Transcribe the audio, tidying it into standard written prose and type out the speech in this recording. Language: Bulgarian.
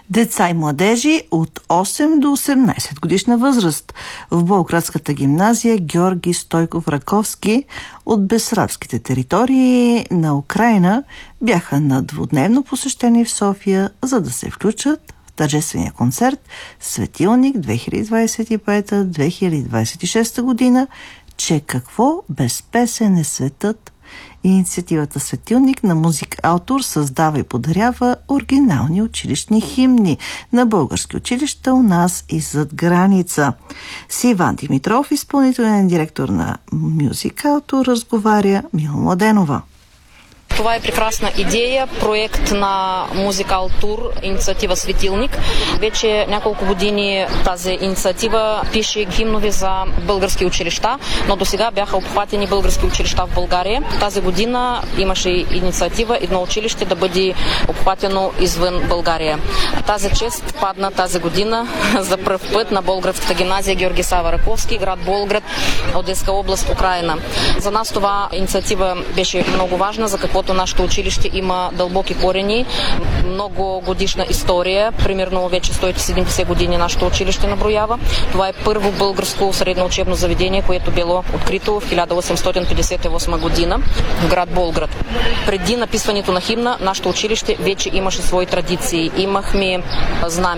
Деца и младежи от 8 до 18 годишна възраст в Болградската гимназия Георги Стойков Раковски от Бесарабските територии на Украйна бяха на двудневно посещение в София, за да се включат в тържествения концерт Светилник 2025-2026 година, че какво без песен е светът. Инициативата Светилник на музик-автор създава и подарява оригинални училищни химни на български училища у нас и зад граница. С Иван Димитров, изпълнителен директор на музик-автор, разговаря Мила Младенова. Това е прекрасна идея, проект на Музикал Тур, инициатива Светилник. Вече няколко години тази инициатива пише химнови за български училища, но до сега бяха обхватени български училища в България. Тази година имаше инициатива едно училище да бъде обхватено извън България. Тази чест падна тази година за пръв път на Болградската гимназия Георги Сава Раковски, град Болград, Одеска област, Украйна. За нас това инициатива беше много важна, за каквото нашето училище има дълбоки корени, много годишна история, примерно вече 170 години нашето училище наброява. Това е първо българско средно учебно заведение, което било открито в 1858 година в град Болград. Преди написването на химна, нашето училище вече имаше свои традиции. Имахме знаме